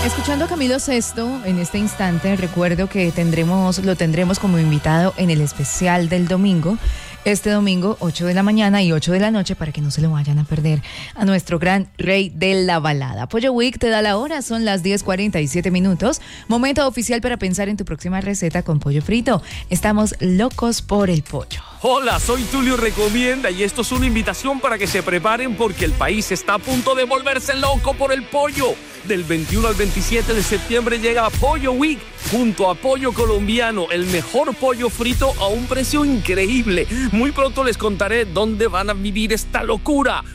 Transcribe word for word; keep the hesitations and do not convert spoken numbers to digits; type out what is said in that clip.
Escuchando a Camilo Sesto en este instante, recuerdo que tendremos, lo tendremos como invitado en el especial del domingo. Este domingo, ocho de la mañana y ocho de la noche, para que no se lo vayan a perder, a nuestro gran rey de la balada. Pollo Week te da la hora, son las diez cuarenta y siete minutos. Momento oficial para pensar en tu próxima receta con pollo frito. Estamos locos por el pollo. Hola, soy Tulio Recomienda y esto es una invitación para que se preparen porque el país está a punto de volverse loco por el pollo. Del veintiuno al veintisiete de septiembre llega Pollo Week junto a Pollo Colombiano, el mejor pollo frito a un precio increíble. Muy pronto les contaré dónde van a vivir esta locura.